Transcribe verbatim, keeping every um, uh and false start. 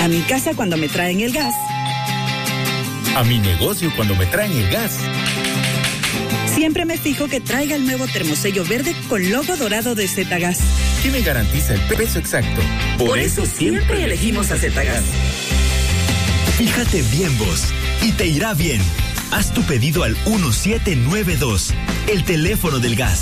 A mi casa cuando me traen el gas. A mi negocio cuando me traen el gas. Siempre me fijo que traiga el nuevo termosello verde con logo dorado de Zetagas, que me garantiza el precio exacto. Por, Por eso, eso siempre elegimos a Zetagas. Fíjate bien vos, y te irá bien. Haz tu pedido al uno siete nueve dos, el teléfono del gas.